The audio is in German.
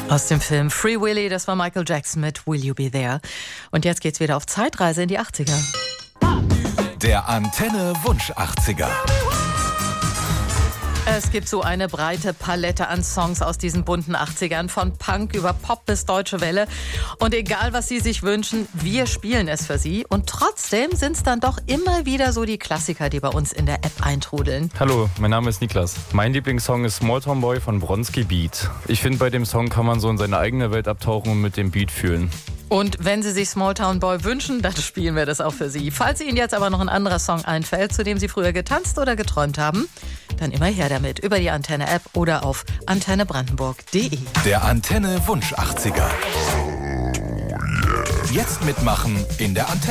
Aus dem Film Free Willy, das war Michael Jackson mit Will You Be There. Und jetzt geht's wieder auf Zeitreise in die 80er. Der Antenne Wunsch 80er. Es gibt so eine breite Palette an Songs aus diesen bunten 80ern, von Punk über Pop bis Deutsche Welle. Und egal, was Sie sich wünschen, wir spielen es für Sie. Und trotzdem sind es dann doch immer wieder so die Klassiker, die bei uns in der App eintrudeln. Hallo, mein Name ist Niklas. Mein Lieblingssong ist Small Town Boy von Bronski Beat. Ich finde, bei dem Song kann man so in seine eigene Welt abtauchen und mit dem Beat fühlen. Und wenn Sie sich Small Town Boy wünschen, dann spielen wir das auch für Sie. Falls Ihnen jetzt aber noch ein anderer Song einfällt, zu dem Sie früher getanzt oder geträumt haben, dann immer her damit über die Antenne-App oder auf antennebrandenburg.de. Der Antenne Wunsch 80er. Jetzt mitmachen in der Antenne.